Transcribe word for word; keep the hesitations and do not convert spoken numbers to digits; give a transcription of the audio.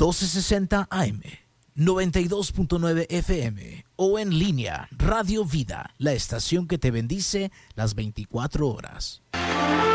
doce sesenta A M, noventa y dos punto nueve F M o en línea Radio Vida, la estación que te bendice las veinticuatro horas.